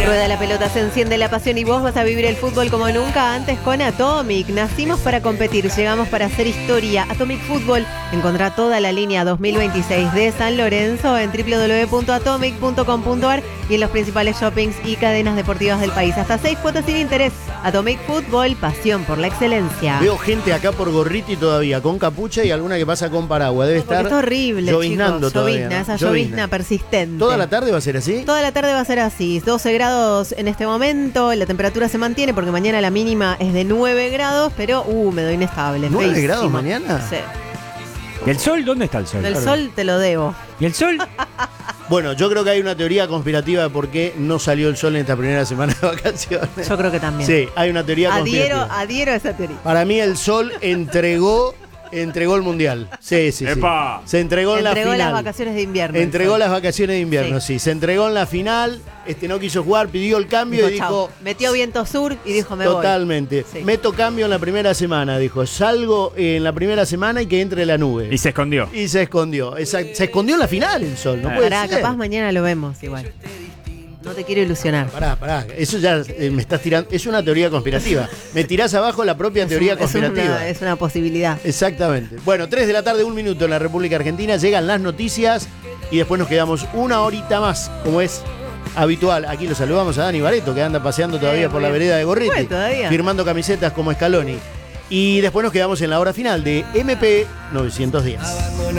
Rueda la pelota, se enciende la pasión y vos vas a vivir el fútbol como nunca antes con Atomic. Nacimos para competir, llegamos para hacer historia. Atomic Fútbol, encontrá toda la línea 2026 de San Lorenzo en www.atomic.com.ar y en los principales shoppings y cadenas deportivas del país. Hasta 6 cuotas sin interés. Atomic Fútbol, pasión por la excelencia. Veo gente acá por Gorriti todavía, con capucha y alguna que pasa con paraguas. Debe estar es horrible, lloviznando chicos. todavía, Llovizna, ¿no? esa llovizna persistente. ¿Toda la tarde va a ser así? Toda la tarde va a ser así. 12 grados en este momento. La temperatura se mantiene porque mañana la mínima es de 9 grados, pero húmedo, inestable. ¿9 feísimo. grados mañana? Sí. ¿Y el sol? ¿Dónde está el sol? El sol te lo debo. ¿Y el sol? Bueno, yo creo que hay una teoría conspirativa de por qué no salió el sol en esta primera semana de vacaciones. Yo creo que también. Sí, hay una teoría conspirativa. Adhiero a esa teoría. Para mí el sol entregó el mundial. Sí. ¡Epa! Se entregó en la final. Entregó las vacaciones de invierno. Entregó las vacaciones de invierno, sí. Se entregó en la final, no quiso jugar, pidió el cambio y dijo... Chau. Metió viento sur y dijo me Totalmente. voy. Sí. Meto cambio en la primera semana, dijo. Salgo en la primera semana y que entre la nube. Y se escondió. Y se escondió. Se escondió en la final el sol, no puede Pará, ser. capaz mañana lo vemos igual. No te quiero ilusionar. Pará. Eso ya me estás tirando. Es una teoría conspirativa. Me tirás abajo la propia teoría conspirativa. Es una posibilidad. Exactamente. Bueno, 3 de la tarde, 1 minuto en la República Argentina. Llegan las noticias y después nos quedamos una horita más, como es habitual. Aquí lo saludamos a Dani Bareto, que anda paseando todavía por la vereda de Gorriti, firmando camisetas como Scaloni. Y después nos quedamos en la hora final de MP 910.